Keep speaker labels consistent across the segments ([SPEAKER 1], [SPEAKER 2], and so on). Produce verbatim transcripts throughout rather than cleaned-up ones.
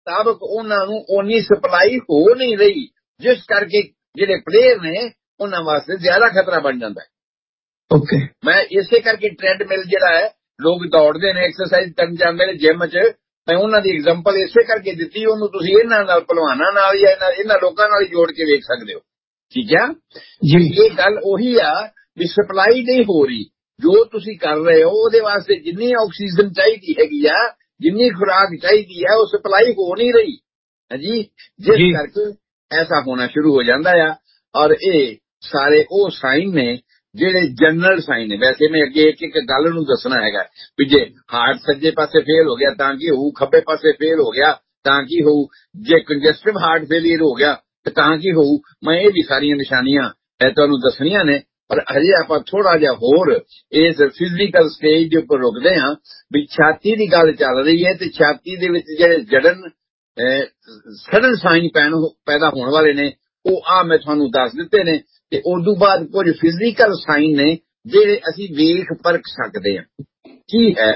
[SPEAKER 1] ਮੁਤਾਬਕ ਉਹਨਾਂ ਨੂੰ ਓਨੀ ਸਪਲਾਈ ਹੋ ਨਹੀਂ ਰਹੀ, ਜਿਸ ਕਰਕੇ ਜਿਹੜੇ ਪਲੇਅਰ ਨੇ ਉਹਨਾਂ ਵਾਸਤੇ ਜ਼ਿਆਦਾ ਖਤਰਾ ਬਣ ਜਾਂਦਾ ਹੈ।
[SPEAKER 2] ਓਕੇ,
[SPEAKER 1] ਮੈਂ ਇਸੇ ਕਰਕੇ ਟ੍ਰੈਡਮਿਲ ਜਿਹੜਾ ਹੈ, ਲੋਕ ਦੌੜਦੇ ਨੇ, ਐਕਸਰਸਾਈਜ਼ ਕਰਨ ਜਾਂਦੇ ਨੇ ਜਿਮ 'ਚ, ਮੈਂ ਉਹਨਾਂ ਦੀ ਐਗਜ਼ਾਮਪਲ ਇਸੇ ਕਰਕੇ ਦਿੱਤੀ। ਉਹਨੂੰ ਤੁਸੀਂ ਇਹਨਾਂ ਨਾਲ, ਭਲਵਾਨਾਂ ਨਾਲ ਜਾਂ ਇਹਨਾਂ ਇਹਨਾਂ ਲੋਕਾਂ ਨਾਲ ਹੀ ਜੋੜ ਕੇ ਵੇਖ ਸਕਦੇ ਹੋ। ਠੀਕ ਆ ਜੀ। ਇਹ ਗੱਲ ਉਹੀ ਆ ਵੀ ਸਪਲਾਈ ਨਹੀਂ ਹੋ ਰਹੀ। ਜੋ ਤੁਸੀਂ ਕਰ ਰਹੇ ਹੋ ਉਹਦੇ ਵਾਸਤੇ ਜਿੰਨੀ ਆਕਸੀਜਨ ਚਾਹੀਦੀ ਹੈਗੀ ਆ, ਜਿੰਨੀ ਖੁਰਾਕ ਚਾਹੀਦੀ ਹੈ, ਉਹ ਸਪਲਾਈ ਹੋ ਨਹੀਂ ਰਹੀ ਹੈ ਜੀ, ਜਿਸ ਕਰਕੇ ਐਸਾ ਹੋਣਾ ਸ਼ੁਰੂ ਹੋ ਜਾਂਦਾ ਆ। ਔਰ ਇਹ ਸਾਰੇ ਉਹ ਸਾਈਨ ਨੇ ਜਿਹੜੇ ਜਨਰਲ ਸਾਈਨ ਨੇ। ਵੈਸੇ ਮੈਂ ਅੱਗੇ ਇੱਕ ਇੱਕ ਗੱਲ ਨੂੰ ਦੱਸਣਾ ਹੈਗਾ ਵੀ ਜੇ ਹਾਰਟ ਸੱਜੇ ਪਾਸੇ ਫੇਲ ਹੋ ਗਿਆ ਤਾਂ ਕੀ ਹੋਊ, ਖੱਬੇ ਪਾਸੇ ਫੇਲ ਹੋ ਗਿਆ ਤਾਂ ਕੀ ਹੋਊ, ਜੇ ਕੰਜਸਟਿਵ ਹਾਰਟ ਫੇਲੀਅਰ ਹੋ ਗਿਆ ਤਾਂ ਕੀ ਹੋਊ। ਮੈਂ ਇਹ ਵੀ ਸਾਰੀਆਂ ਨਿਸ਼ਾਨੀਆਂ ਤੁਹਾਨੂੰ ਦੱਸਣੀਆਂ ਨੇ, ਪਰ ਹਜੇ ਆਪਾਂ ਥੋੜਾ ਜਿਹਾ ਹੋਰ ਇਸ ਫਿਜ਼ੀਕਲ ਸਟੇਜ ਦੇ ਉੱਪਰ ਰੁਕਦੇ ਹਾਂ ਵੀ ਛਾਤੀ ਦੀ ਗੱਲ ਚੱਲ ਰਹੀ ਹੈ। ਤੇ ਛਾਤੀ ਦੇ ਵਿੱਚ ਜਿਹੜੇ ਜੜਨ ਸਡਨ ਸਾਈਨ ਪੈਣ ਪੈਦਾ ਹੋਣ ਵਾਲੇ ਨੇ, ਉਹ ਆ ਮੈਂ ਤੁਹਾਨੂੰ ਦੱਸ ਦਿੱਤੇ ਨੇ। ਤੇ ਉਸ ਤੋਂ ਬਾਅਦ ਕੁਝ ਫਿਜ਼ੀਕਲ ਸਾਈਨ ਨੇ ਜਿਹੜੇ ਅਸੀਂ ਵੇਖ ਪਰਖ ਸਕਦੇ ਹਾਂ। ਕੀ ਹੈ?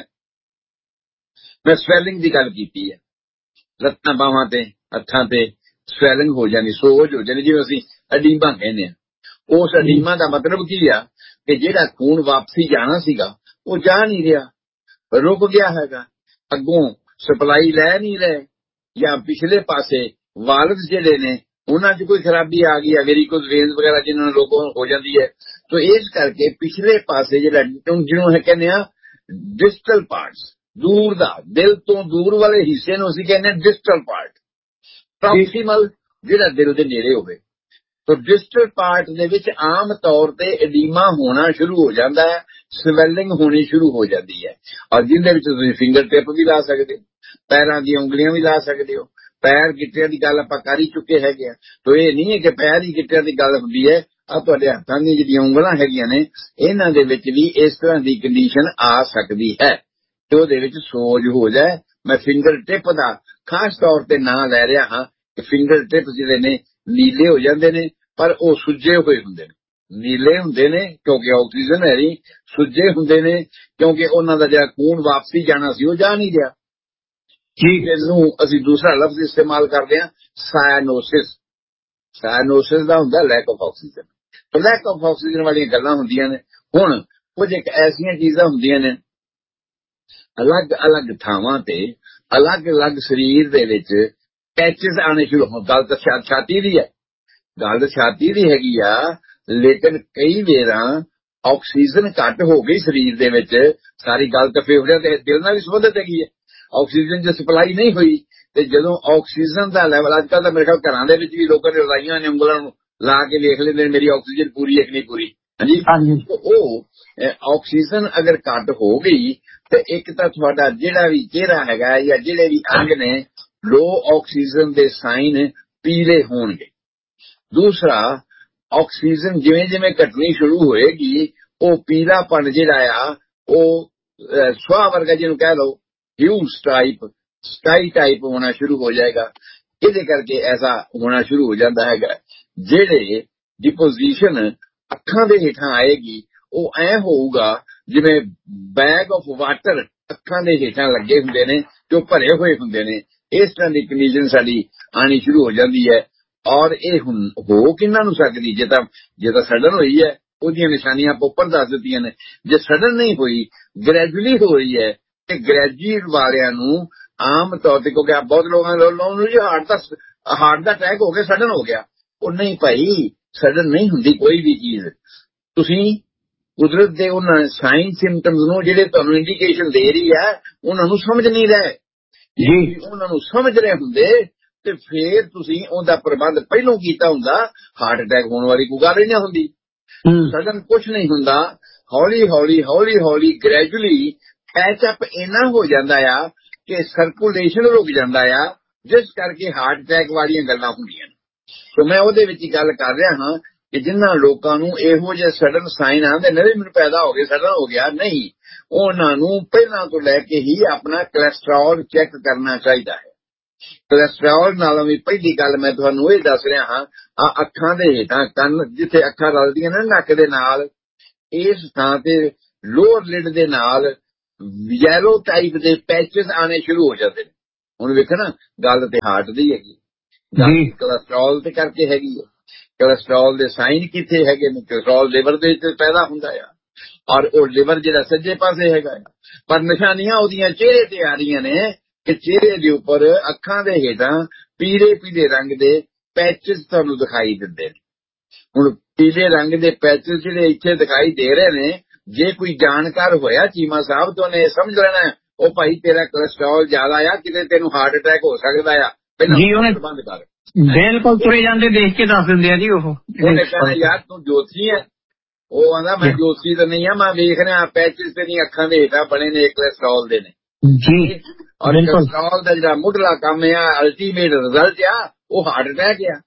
[SPEAKER 1] ਮੈਂ ਸਵੈਲਿੰਗ ਦੀ ਗੱਲ ਕੀਤੀ ਹੈ, ਲੱਤਾਂ ਬਾਹਾਂ ਤੇ ਹੱਥਾਂ ਤੇ ਸਵੈਲਿੰਗ ਹੋ ਜਾਣੀ, ਸੋਜ ਹੋ ਜਾਣੀ, ਜਿਵੇਂ ਅਸੀਂ ਅਡੀਮਾ ਕਹਿੰਦੇ ਹਾਂ। ਉਸ ਅਡੀਮਾ ਦਾ ਮਤਲਬ ਕੀ ਆ ਕਿ ਜਿਹੜਾ ਖੂਨ ਵਾਪਸੀ ਜਾਣਾ ਸੀਗਾ ਉਹ ਜਾ ਨਹੀਂ ਰਿਹਾ, ਰੁਕ ਗਿਆ ਹੈਗਾ, ਅੱਗੋਂ ਸਪਲਾਈ ਲੈ ਨਹੀਂ ਰਹੇ, ਜਾਂ ਪਿਛਲੇ ਪਾਸੇ ਵਾਲਵ ਜਿਹੜੇ ਨੇ ਉਹਨਾਂ 'ਚ ਕੋਈ ਖਰਾਬੀ ਆ ਗਈ ਹੈ, ਵੈਰੀਕੋਜ਼ ਵੇਨਸ ਵਗੈਰਾ ਜਿਹਨਾਂ ਨੂੰ ਲੋਕਾਂ ਨੂੰ ਹੋ ਜਾਂਦੀ ਹੈ। ਤਾਂ ਇਸ ਕਰਕੇ ਪਿਛਲੇ ਪਾਸੇ ਜਿਹੜਾ ਜਿਹਨੂੰ ਅਸੀਂ ਕਹਿੰਦੇ ਆ ਡਿਸਟਲ ਪਾਰਟਸ, ਦੂਰ ਦਾ, ਦਿਲ ਤੋਂ ਦੂਰ ਵਾਲੇ ਹਿੱਸੇ ਨੂੰ ਅਸੀਂ ਕਹਿੰਦੇ ਹਾਂ ਡਿਸਟਲ ਪਾਰਟ। ਪ੍ਰੋਕਸੀਮਲ ਜਿਹੜਾ ਦਿਲ ਦੇ ਨੇੜੇ ਹੋਵੇ। ਤਾਂ ਡਿਸਟਲ ਪਾਰਟ ਦੇ ਵਿੱਚ ਆਮ ਤੌਰ ਤੇ ਐਡੀਮਾ ਹੋਣਾ ਸ਼ੁਰੂ ਹੋ ਜਾਂਦਾ ਹੈ, ਸਵੈਲਿੰਗ ਹੋਣੀ ਸ਼ੁਰੂ ਹੋ ਜਾਂਦੀ ਹੈ। ਔਰ ਜਿਹਦੇ ਵਿੱਚ ਤੁਸੀਂ ਫਿੰਗਰ ਟਿਪ ਵੀ ਲਾ ਸਕਦੇ ਹੋ, ਪੈਰਾਂ ਦੀਆਂ ਉਂਗਲੀਆਂ ਵੀ ਲਾ ਸਕਦੇ ਹੋ। ਪੈਰ ਗਿੱਟਿਆਂ ਦੀ ਗੱਲ ਆਪਾਂ ਕਰ ਹੀ ਚੁੱਕੇ ਹੈਗੇ ਆ। ਤਾਂ ਇਹ ਨਹੀਂ ਹੈ ਕਿ ਪੈਰ ਹੀ ਗਿੱਟਿਆਂ ਦੀ ਗੱਲ ਹੁੰਦੀ ਹੈ। ਆ ਤੁਹਾਡੇ ਹੱਥਾਂ ਦੀਆਂ ਜਿਹੜੀਆਂ ਉਂਗਲਾਂ ਹੈਗੀਆਂ ਨੇ, ਇਹਨਾਂ ਦੇ ਵਿੱਚ ਵੀ ਇਸ ਤਰ੍ਹਾਂ ਦੀ ਕੰਡੀਸ਼ਨ ਆ ਸਕਦੀ ਹੈ ਤੇ ਉਹਦੇ ਵਿੱਚ ਸੋਜ ਹੋ ਜਾਏ। ਮੈਂ ਫਿੰਗਰ ਟਿਪ ਦਾ ਖਾਸ ਤੌਰ ਤੇ ਨਾਂ ਲੈ ਰਿਹਾ ਹਾਂ ਕਿ ਫਿੰਗਰ ਟਿਪ ਜਿਹੜੇ ਨੇ ਨੀਲੇ ਹੋ ਜਾਂਦੇ ਨੇ, ਪਰ ਉਹ ਸੁੱਜੇ ਹੋਏ ਹੁੰਦੇ ਨੇ। ਨੀਲੇ ਹੁੰਦੇ ਨੇ ਕਿਉਂਕਿ ਆਕਸੀਜਨ ਹੈ ਨਹੀਂ, ਸੁੱਜੇ ਹੁੰਦੇ ਨੇ ਕਿਉਂਕਿ ਉਹਨਾਂ ਦਾ ਜਿਹੜਾ ਖੂਨ ਵਾਪਸੀ ਜਾਣਾ ਸੀ ਉਹ ਜਾ ਨਹੀਂ ਰਿਹਾ। ਇਹਨੂੰ ਅਸੀਂ ਦੂਸਰਾ ਲਫ਼ਜ਼ ਇਸਤੇਮਾਲ ਕਰਦੇ ਹਾਂ, ਸਾਇਨੋਸਿਸ। ਸਾਇਨੋਸਿਸ ਦਾ ਹੁੰਦਾ ਲੈਕ ਆਫ ਆਕਸੀਜਨ। ਤਾਂ ਲੈਕ ਆਫ ਆਕਸੀਜਨ ਵਾਲੀਆਂ ਗੱਲਾਂ ਹੁੰਦੀਆਂ ਨੇ। ਹੁਣ ਕੁਝ ਇੱਕ ਐਸੀਆਂ ਚੀਜ਼ਾਂ ਹੁੰਦੀਆਂ ਨੇ ਅਲੱਗ ਅਲੱਗ ਥਾਵਾਂ ਤੇ, ਅਲੱਗ ਅਲੱਗ ਸਰੀਰ ਦੇ ਵਿੱਚ ਪੈਚਿਸ ਆਉਣੇ ਸ਼ੁਰੂ ਹੋ। ਗੱਲ ਤਾਂ ਛਾਤੀ ਦੀ ਹੈ, ਗੱਲ ਤਾਂ ਛਾਤੀ ਦੀ ਹੈਗੀ ਆ, ਲੇਕਿਨ ਕਈ ਵੇਰਾਂ ਆਕਸੀਜਨ ਘੱਟ ਹੋ ਗਈ ਸਰੀਰ ਦੇ ਵਿੱਚ। ਸਾਰੀ ਗੱਲ ਤਾਂ ਫੇਫੜਿਆਂ ਤੇ ਦਿਲ ਨਾਲ ਵੀ ਸੰਬੰਧਿਤ ਹੈਗੀ ਹੈ। ਆਕਸੀਜਨ ਜੇ ਸਪਲਾਈ ਨਹੀਂ ਹੋਈ ਤੇ ਜਦੋਂ ਆਕਸੀਜਨ ਦਾ ਲੈਵਲ, ਅੱਜ ਕੱਲ੍ਹ ਤਾਂ ਮੇਰੇ ਖਿਆਲ ਘਰਾਂ ਦੇ ਵਿੱਚ ਵੀ ਲੋਕਾਂ ਨੇ ਲਾਈਆਂ ਨੇ ਉਂਗਲਾਂ ਨੂੰ ਲਾ ਕੇ ਵੇਖ ਲੈਂਦੇ ਨੇ ਮੇਰੀ ਆਕਸੀਜਨ ਪੂਰੀ ਹੈ ਕਿ ਨਹੀਂ ਪੂਰੀ। ਹਾਂਜੀ, ਉਹ ਆਕਸੀਜਨ ਅਗਰ ਘੱਟ ਹੋ ਗਈ ਤੇ ਇੱਕ ਤਾਂ ਤੁਹਾਡਾ ਜਿਹੜਾ ਵੀ ਚਿਹਰਾ ਹੈਗਾ ਜਾਂ ਜਿਹੜੇ ਵੀ ਅੰਗ ਨੇ, ਲੋ ਆਕਸੀਜਨ ਦੇ ਸਾਈਨ ਪੀਲੇ ਹੋਣਗੇ। ਦੂਸਰਾ, ਆਕਸੀਜਨ ਜਿਵੇਂ ਜਿਵੇਂ ਘਟਣੀ ਸ਼ੁਰੂ ਹੋਏਗੀ ਉਹ ਪੀਲਾਪਣ ਜਿਹੜਾ ਆ ਉਹ ਸੁਆਹ ਵਰਗਾ ਜਿਹਨੂੰ ਕਹਿ ਲਓ, ਹਿਊਸ ਟਾਈਪ, ਸਕਾਈ ਟਾਈਪ ਹੋਣਾ ਸ਼ੁਰੂ ਹੋ ਜਾਏਗਾ। ਇਹਦੇ ਕਰਕੇ ਐਸਾ ਹੋਣਾ ਸ਼ੁਰੂ ਹੋ ਜਾਂਦਾ ਹੈਗਾ। ਜਿਹੜੇ ਦੀ ਪੋਜੀਸ਼ਨ ਅੱਖਾਂ ਦੇ ਹੇਠਾਂ ਆਏਗੀ ਉਹ ਐ ਹੋਊਗਾ ਜਿਵੇਂ ਬੈਗ ਆਫ ਵਾਟਰ ਅੱਖਾਂ ਦੇ ਹੇਠਾਂ ਲੱਗੇ ਹੁੰਦੇ ਨੇ ਜੋ ਭਰੇ ਹੋਏ ਹੁੰਦੇ ਨੇ। ਇਸ ਤਰ੍ਹਾਂ ਦੀ ਕੰਡੀਸ਼ਨ ਸਾਡੀ ਆਣੀ ਸ਼ੁਰੂ ਹੋ ਜਾਂਦੀ ਹੈ। ਔਰ ਇਹ ਹੁਣ ਹੋ ਕਿੰਨਾ ਨੂੰ ਸਕਦੀ, ਜੇ ਤਾਂ ਜੇ ਤਾਂ ਸਡਨ ਹੋਈ ਹੈ ਉਹਦੀਆਂ ਨਿਸ਼ਾਨੀਆਂ ਆਪਾਂ ਉੱਪਰ ਦੱਸ ਦਿੱਤੀਆਂ ਨੇ। ਜੇ ਸਡਨ ਨਹੀਂ ਹੋਈ, ਗ੍ਰੈਜੂਅਲੀ ਹੋ ਰਹੀ ਹੈ, ਤੇ ਗ੍ਰੈਜੂਏਟ ਵਾਲਿਆਂ ਨੂੰ ਆਮ ਤੌਰ ਤੇ, ਕਿਉਂਕਿ ਆਪ ਬਹੁਤ ਲੋਕਾਂ ਨੂੰ ਜੀ ਹਾਰਟ ਦਾ ਹਾਰਟ ਦਾ ਅਟੈਕ ਹੋ ਗਿਆ, ਸਡਨ ਹੋ ਗਿਆ। ਉਹ ਨਹੀਂ ਭਾਈ, ਸਡਨ ਨਹੀਂ ਹੁੰਦੀ ਕੋਈ ਵੀ ਚੀਜ਼। ਤੁਸੀਂ ਕੁਦਰਤ ਦੇ ਉਹਨਾਂ ਸਾਈਨ ਸਿੰਪਟਮਸ ਨੂੰ ਜਿਹੜੇ ਤੁਹਾਨੂੰ ਇੰਡੀਕੇਸ਼ਨ ਦੇ ਰਹੀ ਹੈ ਉਹਨਾਂ ਨੂੰ ਸਮਝ ਨਹੀਂ ਰਹੇ ਜੀ। ਉਹਨਾਂ ਨੂੰ ਸਮਝ ਰਹੇ ਹੁੰਦੇ ਤੇ ਫੇਰ ਤੁਸੀਂ ਉਹਦਾ ਪ੍ਰਬੰਧ ਪਹਿਲੋਂ ਕੀਤਾ ਹੁੰਦਾ, ਹਾਰਟ ਅਟੈਕ ਹੋਣ ਵਾਲੀ ਕੋਈ ਗੱਲ ਹੀ ਨਾ ਹੁੰਦੀ। ਸਡਨ ਕੁਛ ਨਹੀਂ ਹੁੰਦਾ, ਹੌਲੀ ਹੌਲੀ ਹੌਲੀ ਹੌਲੀ ਗ੍ਰੈਜੂਅਲੀ ਪੈਚਅਪ ਇੰਨਾ ਹੋ ਜਾਂਦਾ ਆ ਕਿ ਸਰਕੂਲੇਸ਼ਨ ਰੁਕ ਜਾਂਦਾ ਆ, ਜਿਸ ਕਰਕੇ ਹਾਰਟ ਅਟੈਕ ਵਾਲੀਆਂ ਗੱਲਾਂ ਹੁੰਦੀਆਂ ਨੇ। ਸੋ ਮੈਂ ਉਹਦੇ ਵਿੱਚ ਹੀ ਗੱਲ ਕਰ ਰਿਹਾ ਹਾਂ ਕਿ ਜਿਨ੍ਹਾਂ ਲੋਕਾਂ ਨੂੰ ਇਹੋ ਜਿਹੇ ਸਡਨ ਸਾਈਨ ਆਉਂਦੇ ਨੇ, ਮੈਨੂੰ ਪੈਦਾ ਹੋ ਗਏ, ਸਡਨ ਹੋ ਗਿਆ, ਨਹੀਂ, ਉਹਨਾਂ ਨੂੰ ਪਹਿਲਾਂ ਤੋਂ ਲੈ ਕੇ ਹੀ ਆਪਣਾ ਕੋਲੈਸਟਰੋਲ ਚੈੱਕ ਕਰਨਾ ਚਾਹੀਦਾ ਹੈ। ਕੋਲੈਸਟਰੋਲ ਨਾਲੋਂ ਵੀ ਪਹਿਲੀ ਗੱਲ ਮੈਂ ਤੁਹਾਨੂੰ ਇਹ ਦੱਸ ਰਿਹਾ ਹਾਂ, ਆ ਅੱਖਾਂ ਦੇ ਹੇਠਾਂ, ਕੰਨ ਜਿੱਥੇ ਅੱਖਾਂ ਰਲਦੀਆਂ ਨੇ ਨੱਕ ਦੇ ਨਾਲ, ਇਸ ਥਾਂ ਤੇ ਲੋਅਰ ਲਿਡ ਦੇ ਨਾਲ ਯੈਲੋ ਟਾਈਪ ਦੇ ਪੈਚਸ ਆਣੇ ਸ਼ੁਰੂ ਹੋ ਜਾਂਦੇ ਨੇ। ਹੁਣ ਵੇਖੋ ਨਾ, ਗੱਲ ਤੇ ਹਾਰਟ ਦੀ ਹੈਗੀ, ਗੱਲ ਕੋਲੈਸਟਰੋਲ ਤੇ ਕਰਕੇ ਹੈਗੀ ਹੈ। ਕੋਲੈਸਟਰੋਲ ਦੇ ਸਾਈਨ ਕਿੱਥੇ ਹੈਗੇ ਨੇ? ਕੋਲੈਸਟਰੋਲ ਲਿਵਰ ਦੇ ਵਿੱਚ ਪੈਦਾ ਹੁੰਦਾ ਆ, ਔਰ ਉਹ ਲਿਵਰ ਜਿਹੜਾ ਸੱਜੇ ਪਾਸੇ ਹੈਗਾ ਆ, ਪਰ ਨਿਸ਼ਾਨੀਆਂ ਉਹਦੀਆਂ ਚਿਹਰੇ ਤੇ ਆ ਰਹੀਆਂ ਨੇ ਕਿ ਚਿਹਰੇ ਦੇ ਉੱਪਰ ਅੱਖਾਂ ਦੇ ਹੇਠਾਂ ਪੀਲੇ ਪੀਲੇ ਰੰਗ ਦੇ ਪੈਚਸ ਤੁਹਾਨੂੰ ਦਿਖਾਈ ਦਿੰਦੇ ਨੇ। ਹੁਣ ਪੀਲੇ ਰੰਗ ਦੇ ਪੈਚਸ ਜਿਹੜੇ ਇੱਥੇ ਦਿਖਾਈ ਦੇ ਰਹੇ ਨੇ, ਜੇ ਕੋਈ ਜਾਣਕਾਰ ਹੋਇਆ ਚੀਮਾ ਸਾਹਿਬ ਤੋਂ ਨੇ ਸਮਝ ਲੈਣਾ ਉਹ ਭਾਈ ਤੇਰਾ ਕੋਲੈਸਟਰੋਲ ਜ਼ਿਆਦਾ ਆ, ਕਿਤੇ ਤੈਨੂੰ ਹਾਰਟ ਅਟੈਕ ਹੋ ਸਕਦਾ ਆ, ਪਹਿਲਾਂ ਬੰਦ ਕਰ।
[SPEAKER 2] ਬਿਲਕੁਲ ਤੁਰੇ ਜਾਂਦੇ ਦੇਖ ਕੇ ਦੱਸ ਦਿੰਦੇ ਆ ਜੀ। ਉਹ
[SPEAKER 1] ਉਹਨੇ ਕਹਿਣਾ ਯਾਰ ਤੂੰ ਜੋਤਸ਼ੀ ਹੈ, ਉਹ ਆਂਦਾ ਮੈਂ ਜੋਤਸ਼ੀ ਤਾਂ ਨਹੀਂ ਆ, ਮੈਂ ਵੇਖ ਰਿਹਾ ਪੈਚਸ ਤੇਰੀਆਂ ਅੱਖਾਂ ਦੇ ਹੇਠਾਂ ਬਣੇ ਨੇ ਕੋਲੈਸਟਰੋਲ ਦੇ ਨੇ
[SPEAKER 2] ਜੀ।
[SPEAKER 1] ਔਰ ਕੋਲੈਸਟਰੋਲ ਦਾ ਜਿਹੜਾ ਮੁੱਢਲਾ ਕੰਮ ਆ, ਅਲਟੀਮੇਟ ਰਿਜ਼ਲਟ ਆ, ਉਹ ਹਾਰਟ ਅਟੈਕ ਆ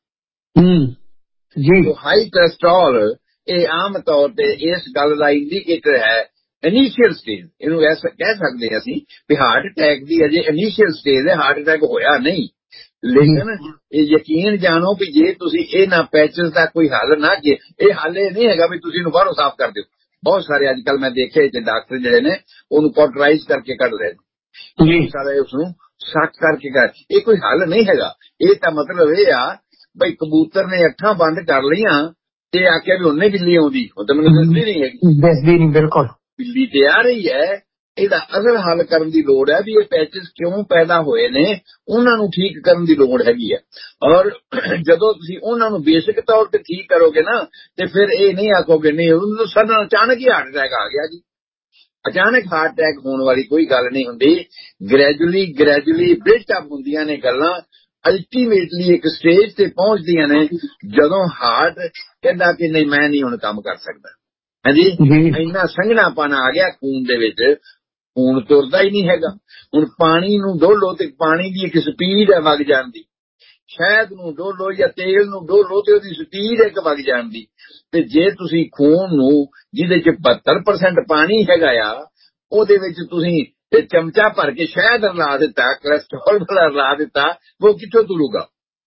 [SPEAKER 1] ਜੀ। ਹਾਈ ਕੋਲੈਸਟਰੋਲ ਇਹ ਆਮ ਤੌਰ ਤੇ ਇਸ ਗੱਲ ਦਾ ਇੰਡੀਕੇਟਰ ਹੈ, ਇਨੀਸ਼ੀਅਲ ਸਟੇਜ ਇਹਨੂੰ ਕਹਿ ਸਕਦੇ ਹਾਂ ਅਸੀਂ ਵੀ ਹਾਰਟ ਅਟੈਕ ਦੀ ਅਜੇ ਇਨੀਸ਼ੀਅਲ ਸਟੇਜ ਹੈ, ਹਾਰਟ ਅਟੈਕ ਹੋਇਆ ਨਹੀਂ। ਲੇਕਿਨ ਇਹ ਯਕੀਨ ਜਾਣੋ ਵੀ ਜੇ ਤੁਸੀਂ ਇਹਨਾਂ ਪੈਚਸ ਦਾ ਕੋਈ ਹੱਲ ਨਾ ਕਿ ਇਹ ਹੱਲ ਇਹ ਨਹੀਂ ਹੈਗਾ ਵੀ ਤੁਸੀਂ ਇਹਨੂੰ ਬਾਹਰੋਂ ਸਾਫ਼ ਕਰ ਦਿਓ। ਬਹੁਤ ਸਾਰੇ ਅੱਜ ਕੱਲ ਮੈਂ ਦੇਖੇ ਇੱਥੇ ਡਾਕਟਰ ਜਿਹੜੇ ਨੇ ਉਹਨੂੰ ਕੌਟਰਾਈਜ਼ ਕਰਕੇ ਕੱਢ ਰਹੇ ਨੇ, ਸਾਰੇ ਉਸਨੂੰ ਸੱਕ ਕਰਕੇ ਕਰ, ਇਹ ਕੋਈ ਹੱਲ ਨਹੀਂ ਹੈਗਾ। ਇਹ ਤਾਂ ਮਤਲਬ ਇਹ ਆ ਬਈ ਕਬੂਤਰ ਨੇ ਅੱਖਾਂ ਬੰਦ ਕਰ ਲਈਆਂ ਤੇ ਆਖਿਆ ਵੀ ਉਹਨੇ ਬਿੱਲੀ ਆਉਂਦੀ, ਉਹ ਤਾਂ ਮੈਨੂੰ ਦੱਸਦੀ ਨਹੀਂ ਹੈਗੀ,
[SPEAKER 2] ਦੱਸਦੀ ਨਹੀਂ। ਬਿਲਕੁਲ
[SPEAKER 1] ਬਿੱਲੀ ਤੇ ਆ ਰਹੀ ਹੈ। ਇਹਦਾ ਅਸਲ ਹੱਲ ਕਰਨ ਦੀ ਲੋੜ ਹੈ ਵੀ ਇਹ ਪੈਚਸ ਕਿਉਂ ਪੈਦਾ ਹੋਏ ਨੇ, ਉਹਨਾਂ ਨੂੰ ਠੀਕ ਕਰਨ ਦੀ ਲੋੜ ਹੈਗੀ ਹੈ। ਔਰ ਜਦੋਂ ਤੁਸੀਂ ਉਹਨਾਂ ਨੂੰ ਬੇਸਿਕ ਤੌਰ ਤੇ ਠੀਕ ਕਰੋਗੇ ਨਾ ਤੇ ਫਿਰ ਇਹ ਨਹੀਂ ਆਖੋਗੇ ਨਹੀਂ ਉਹਨੂੰ ਸਡਨ ਅਚਾਨਕ ਹੀ ਹਾਰਟ ਅਟੈਕ ਆ ਗਿਆ ਜੀ। ਅਚਾਨਕ ਹਾਰਟ ਅਟੈਕ ਹੋਣ ਵਾਲੀ ਕੋਈ ਗੱਲ ਨਹੀਂ ਹੁੰਦੀ, ਗ੍ਰੈਜੂਅਲੀ ਗ੍ਰੈਜੂਅਲੀ ਬਿਲਟ ਅਪ ਹੁੰਦੀਆਂ ਨੇ ਗੱਲਾਂ, ਅਲਟੀਮੇਟਲੀ ਇੱਕ ਸਟੇਜ ਤੇ ਪਹੁੰਚਦੀਆਂ ਨੇ ਜਦੋਂ ਹਾਰਟ ਕਹਿੰਦਾ ਕਿ ਨਹੀਂ ਮੈਂ ਨਹੀਂ ਹੁਣ ਕੰਮ ਕਰ ਸਕਦਾ। ਹਾਂਜੀ, ਇੰਨਾ ਸੰਘਣਾਪਨ ਆ ਗਿਆ ਖੂਨ ਦੇ ਵਿੱਚ, ਖੂਨ ਤੁਰਦਾ ਹੀ ਨਹੀਂ ਹੈਗਾ। ਹੁਣ ਪਾਣੀ ਨੂੰ ਡੋਲੋ ਤੇ ਪਾਣੀ ਦੀ ਇੱਕ ਸਪੀਡ ਹੈ ਵਗ ਜਾਣ ਦੀ, ਸ਼ਹਿਦ ਨੂੰ ਡੋਲੋ ਜਾਂ ਤੇਲ ਨੂੰ ਡੋਲੋ ਤੇ ਉਹਦੀ ਸਪੀਡ ਇੱਕ ਵਗ ਜਾਣ ਦੀ। ਤੇ ਜੇ ਤੁਸੀਂ ਖੂਨ ਨੂੰ ਜਿਹਦੇ ਚ ਬਹੱਤਰ ਪਰਸੈਂਟ ਪਾਣੀ ਹੈਗਾ ਆ ਉਹਦੇ ਵਿੱਚ ਤੁਸੀਂ ਤੇ ਚਮਚਾ ਭਰ ਕੇ ਸ਼ਹਿਦ ਰਲਾ ਦਿੱਤਾ, ਕੋਲੈਸਟਰੋਲ ਵਾਲਾ ਰਲਾ ਦਿੱਤਾ, ਉਹ ਕਿੱਥੋਂ ਤੁਰੂਗਾ?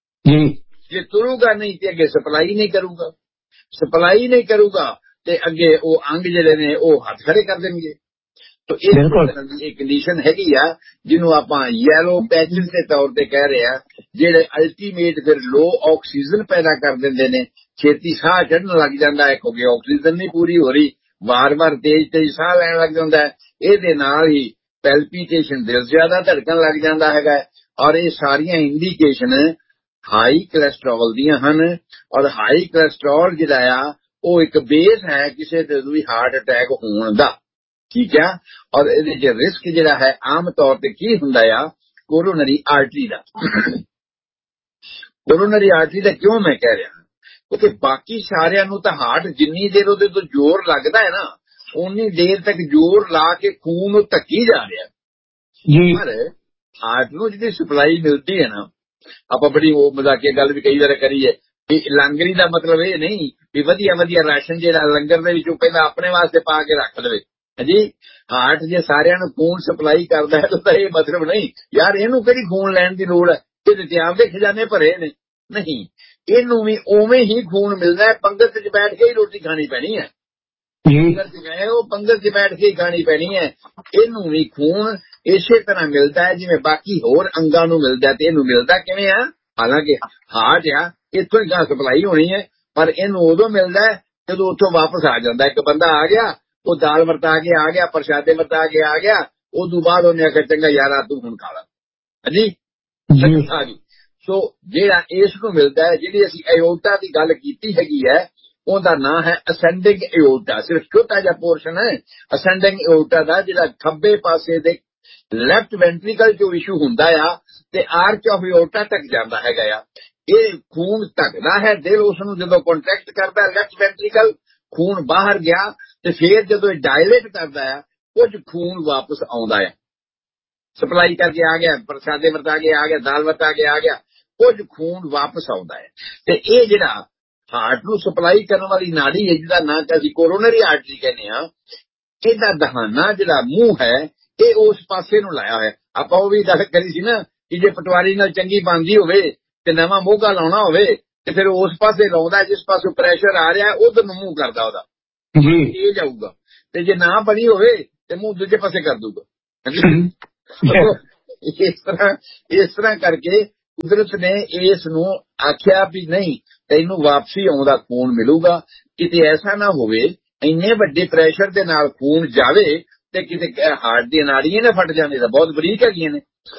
[SPEAKER 1] ਜੇ ਤੁਰੂਗਾ ਨਹੀਂ ਤੇ ਅੱਗੇ ਸਪਲਾਈ ਨਹੀਂ ਕਰੂਗਾ, ਸਪਲਾਈ ਨਹੀਂ ਕਰੂਗਾ ਤੇ ਅੱਗੇ ਉਹ ਅੰਗ ਜਿਹੜੇ ਨੇ ਉਹ ਹੱਥ ਖੜੇ ਕਰ ਦੇਣਗੇ। ਤੋ ਇਸ ਤਰ੍ਹਾਂ ਦੀ ਇੱਕ ਕੰਡੀਸ਼ਨ ਹੈਗੀ ਆ ਜਿਹਨੂੰ ਆਪਾਂ ਯੈਲੋ ਪੈਚਸ ਦੇ ਤੌਰ ਤੇ ਕਹਿ ਰਹੇ ਆ, ਜਿਹੜੇ ਅਲਟੀਮੇਟ ਫਿਰ ਲੋ ਆਕਸੀਜਨ ਪੈਦਾ ਕਰ ਦਿੰਦੇ ਨੇ, ਛੇਤੀ ਸਾਹ ਚੜ੍ਹਨ ਲੱਗ ਜਾਂਦਾ ਹੈ ਕਿਉਂਕਿ ਆਕਸੀਜਨ ਨਹੀਂ ਪੂਰੀ ਹੋ ਰਹੀ, ਵਾਰ-ਵਾਰ ਤੇਜ਼ ਤੇਜ਼ ਸਾਹ ਲੈਣ ਲੱਗ ਜਾਂਦਾ ਹੈ। ਇਹਦੇ ਨਾਲ ਹੀ ਪੈਲਪੀਟੇਸ਼ਨ, ਦਿਲ ਜ਼ਿਆਦਾ ਧੜਕਣ ਲੱਗ ਜਾਂਦਾ ਹੈਗਾ। ਔਰ ਇਹ ਸਾਰੀਆਂ ਇੰਡੀਕੇਸ਼ਨ ਹਾਈ ਕੋਲੈਸਟਰੋਲ ਦੀਆਂ ਹਨ। ਔਰ ਹਾਈ ਕੋਲੈਸਟਰੋਲ ਜਿਹੜਾ ਆ ਉਹ ਇੱਕ ਬੇਸ ਹੈ ਕਿਸੇ ਤੇ ਵੀ ਹਾਰਟ ਅਟੈਕ ਹੋਣ ਦਾ, ਠੀਕ ਆ। ਔਰ ਇਹਦੇ ਚ ਰਿਸਕ ਜਿਹੜਾ ਹੈ ਆਮ ਤੌਰ ਤੇ ਕੀ ਹੁੰਦਾ ਆ, ਕੋਰੋਨਰੀ ਆਰਟਰੀ ਦਾ। ਕੋਰੋਨਰੀ ਆਰਟਰੀ ਦਾ ਕਿਉਂ ਮੈਂ ਕਹਿ ਰਿਹਾ, ਕਿਉਂਕਿ ਬਾਕੀ ਸਾਰਿਆਂ ਨੂੰ ਤਾਂ ਹਾਰਟ ਜਿੰਨੀ ਦੇਰ ਉਹਦੇ ਤੋਂ ਜ਼ੋਰ ਲੱਗਦਾ ਹੈ ਨਾ ਉਨੀ ਦੇਰ ਤੱਕ ਜ਼ੋਰ ਲਾ ਕੇ ਖੂਨ ਨੂੰ ਧੱਕੀ ਜਾ ਰਿਹਾ ਜੀ। ਪਰ ਹਾਰਟ ਨੂੰ ਜਿਹੜੀ ਸਪਲਾਈ ਮਿਲਦੀ ਹੈ ਨਾ, ਆਪਾਂ ਬੜੀ ਉਹ ਮਜ਼ਾਕੀਆ ਗੱਲ ਵੀ ਕਈ ਵਾਰ ਕਰੀਏ, ਲੰਗਰੀ ਦਾ ਮਤਲਬ ਇਹ ਨਹੀਂ ਵੀ ਵਧੀਆ ਵਧੀਆ ਰਾਸ਼ਨ ਜਿਹੜਾ ਲੰਗਰ ਦੇ ਵਿੱਚੋਂ ਪਹਿਲਾਂ ਆਪਣੇ ਵਾਸਤੇ ਪਾ ਕੇ ਰੱਖ ਲਵੇ ਜੀ। ਹਾਰਟ ਜੇ ਸਾਰਿਆਂ ਨੂੰ ਖੂਨ ਸਪਲਾਈ ਕਰਦਾ ਹੈ ਤਾਂ ਇਹ ਮਤਲਬ ਨਹੀਂ ਯਾਰ ਇਹਨੂੰ ਕਿਹੜੀ ਖੂਨ ਲੈਣ ਦੀ ਲੋੜ ਹੈ, ਇਹਦੇ ਤੇ ਆਪਦੇ ਖਜ਼ਾਨੇ ਭਰੇ ਨੇ। ਨਹੀਂ, ਇਹਨੂੰ ਵੀ ਉਵੇਂ ਹੀ ਖੂਨ ਮਿਲਦਾ ਹੈ, ਪੰਗਤ ਚ ਬੈਠ ਕੇ ਹੀ ਰੋਟੀ ਖਾਣੀ ਪੈਣੀ ਹੈ। ਪੰਗਤ ਚ ਗਏ ਉਹ ਪੰਗਤ ਚ ਬੈਠ ਕੇ ਹੀ ਖਾਣੀ ਪੈਣੀ ਹੈ। ਇਹਨੂੰ ਵੀ ਖੂਨ ਇਸੇ ਤਰ੍ਹਾਂ ਮਿਲਦਾ ਹੈ ਜਿਵੇਂ ਬਾਕੀ ਹੋਰ ਅੰਗਾਂ ਨੂੰ ਮਿਲਦਾ। ਤੇ ਇਹਨੂੰ ਮਿਲਦਾ ਕਿਵੇਂ ਆ, ਹਾਲਾਂਕਿ ਹਾਰਟ ਆ ਇੱਥੋਂ ਹੀ ਗਾਂ ਸਪਲਾਈ ਹੋਣੀ ਹੈ, ਪਰ ਇਹਨੂੰ ਉਦੋਂ ਮਿਲਦਾ ਹੈ ਜਦੋਂ ਉੱਥੋਂ ਵਾਪਸ ਆ ਜਾਂਦਾ। ਇੱਕ ਬੰਦਾ ਆ ਗਿਆ, ਉਹ ਦਾਲ ਵਰਤਾ ਕੇ ਆ ਗਿਆ, ਪ੍ਰਸ਼ਾਦੇ ਵਰਤਾ ਕੇ ਆ ਗਿਆ, ਉਦੋਂ ਬਾਅਦ ਉਹਨੇ ਆਖਿਆ ਚੰਗਾ ਯਾਰਾ ਤੂੰ ਹੁਣ ਖਾ ਲਾ ਜੀ ਆ ਗਈ। ਸੋ ਜਿਹੜਾ ਇਸ ਨੂੰ ਮਿਲਦਾ ਹੈ, ਜਿਹੜੀ ਅਸੀਂ ਐਓਰਟਾ ਦੀ ਗੱਲ ਕੀਤੀ ਹੈਗੀ ਹੈ ਉਹਦਾ ਨਾਂ ਹੈ ਅਸੈਂਡਿੰਗ ਐਓਰਟਾ। ਸਿਰਫ ਛੋਟਾ ਜਿਹਾ ਪੋਰਸ਼ਨ ਹੈ ਅਸੈਂਡਿੰਗ ਐਓਰਟਾ ਦਾ, ਜਿਹੜਾ ਖੱਬੇ ਪਾਸੇ ਦੇ ਲੈਫਟ ਵੈਂਟਰੀਕਲ ਚੋਂ ਇਸ਼ੂ ਹੁੰਦਾ ਆ ਤੇ ਆਰਚ ਆਫ ਐਓਰਟਾ ਤੱਕ ਜਾਂਦਾ ਹੈਗਾ ਆ। ਇਹ ਖੂਨ ਧੱਕਦਾ ਹੈ ਦਿਲ ਉਸ ਨੂੰ ਜਦੋਂ ਕੰਟਰੈਕਟ ਕਰਦਾ ਲੈਫਟ ਵੈਂਟਰੀਕਲ, ਖੂਨ ਬਾਹਰ ਗਿਆ ਤੇ ਫਿਰ ਜਦੋਂ ਇਹ ਡਾਇਲੇਟ ਕਰਦਾ ਆ ਕੁਝ ਖੂਨ ਵਾਪਸ ਆਉਂਦਾ ਹੈ, ਸਪਲਾਈ ਕਰਕੇ ਆ ਗਿਆ, ਪ੍ਰਸ਼ਾਦੇ ਵਰਤਾ ਕੇ ਆ ਗਿਆ, ਦਾਲ ਵਰਤਾ ਕੇ ਆ ਗਿਆ, ਕੁਝ ਖੂਨ ਵਾਪਸ ਆਉਂਦਾ ਹੈ। ਤੇ ਇਹ ਜਿਹੜਾ ਹਾਰਟ ਨੂੰ ਸਪਲਾਈ ਕਰਨ ਵਾਲੀ ਨਾੜੀ ਹੈ ਜਿਹਦਾ ਨਾਂ ਤੇ ਅਸੀਂ ਕੋਰੋਨਰੀ ਆਰਟਰੀ ਕਹਿੰਦੇ ਹਾਂ, ਇਹਦਾ ਦਹਾਨਾ ਜਿਹੜਾ ਮੂੰਹ ਹੈ ਇਹ ਉਸ ਪਾਸੇ ਨੂੰ ਲਾਇਆ ਹੋਇਆ। ਆਪਾਂ ਉਹ ਵੀ ਗੱਲ ਕਰੀ ਸੀ ਨਾ ਕਿ ਜੇ ਪਟਵਾਰੀ ਨਾਲ ਚੰਗੀ ਬਣਦੀ ਹੋਵੇ ਤੇ ਨਵਾਂ ਮੋਗਾ ਲਾਉਣਾ ਹੋਵੇ ਤੇ ਫਿਰ ਉਸ ਪਾਸੇ ਲਾਉਂਦਾ ਜਿਸ ਪਾਸੋਂ ਪ੍ਰੈਸ਼ਰ ਆ ਰਿਹਾ ਉਧਰ ਨੂੰ ਮੂੰਹ ਕਰਦਾ ਉਹਦਾ ਜੀ, ਇਹ ਜਾਊਗਾ। ਤੇ ਜੇ ਨਾ ਬਣੀ ਹੋਵੇ ਤੇ ਮੂੰਹ ਦੂਜੇ ਪਾਸੇ ਕਰ ਦੂਗਾ। ਇਸ ਤਰ੍ਹਾਂ ਇਸ ਤਰ੍ਹਾਂ ਕਰਕੇ ਕੁਦਰਤ ਨੇ ਇਸ ਨੂੰ ਆਖਿਆ ਵੀ ਨਹੀਂ ਤੈਨੂੰ ਵਾਪਸੀ ਆਉਂਦਾ ਖੂਨ ਮਿਲੂਗਾ। ਕਿਤੇ ਐਸਾ ਨਾ ਹੋਵੇ ਇੰਨੇ ਵੱਡੇ ਪ੍ਰੈਸ਼ਰ ਦੇ ਨਾਲ ਖੂਨ ਜਾਵੇ ਤੇ ਕਿਤੇ ਹਾਰਟ ਦੀਆਂ ਨਾੜੀਆਂ ਨੇ ਫਟ ਜਾਂਦੇ ਤਾਂ ਬਹੁਤ ਬਰੀਕ ਹੈਗੀਆਂ ਨੇ।